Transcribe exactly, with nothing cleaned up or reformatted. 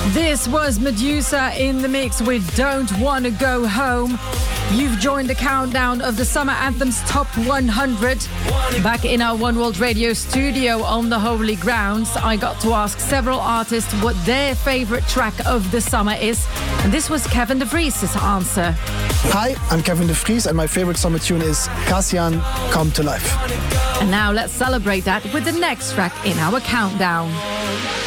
This was Medusa in the mix with Don't Wanna Go Home. You've joined the countdown of the Summer Anthems Top one hundred. Back in our One World Radio studio on the Holy Grounds, I got to ask several artists what their favorite track of the summer is. And this was Kevin de Vries's answer. Hi, I'm Kevin de Vries and my favorite summer tune is Cassian, Come to Life. And now let's celebrate that with the next track in our countdown.